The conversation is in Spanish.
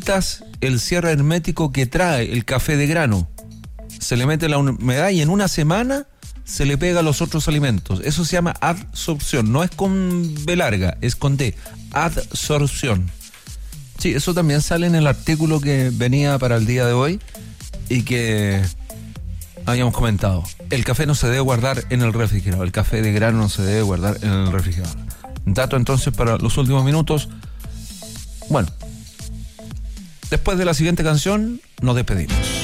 quitas el cierre hermético que trae el café de grano. Se le mete la humedad y en una semana se le pega a los otros alimentos. Eso se llama adsorción. No es con B larga, es con D. Adsorción. Sí, eso también sale en el artículo que venía para el día de hoy y que habíamos comentado. El café no se debe guardar en el refrigerador. El café de grano no se debe guardar en el refrigerador. Dato entonces para los últimos minutos. Bueno, después de la siguiente canción nos despedimos.